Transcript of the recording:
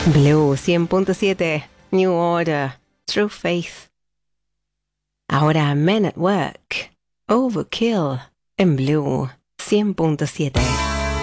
Blue 100.7, New Order, True Faith. Ahora Men at Work, Overkill, en Blue 100.7.